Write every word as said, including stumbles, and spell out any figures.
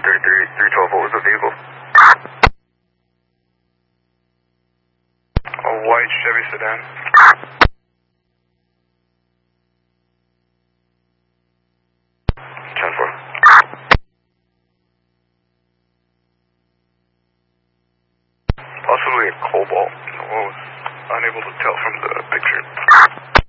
three thirty-three, three twelve, what was the vehicle? A white Chevy sedan. ten four. Possibly a Cobalt. I was unable to tell from the picture.